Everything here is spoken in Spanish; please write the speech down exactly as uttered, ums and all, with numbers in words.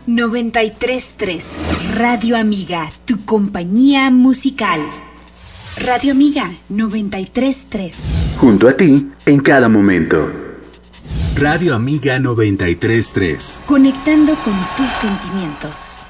noventa y tres tres, Radio Amiga, tu compañía musical. Radio Amiga noventa y tres tres. Junto a ti en cada momento. Radio Amiga noventa y tres tres. Conectando con tus sentimientos.